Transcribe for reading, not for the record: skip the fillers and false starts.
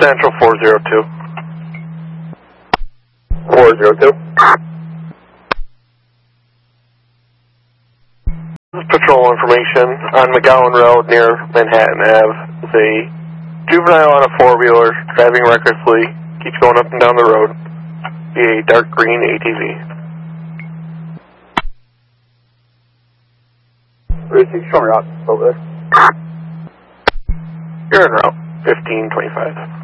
Central 402. 402. Patrol information on McGowan Road near Manhattan Ave. It's a juvenile on a four-wheeler driving recklessly, keeps going up and down the road. A dark green ATV. Show me out over there. You're en route, 1525.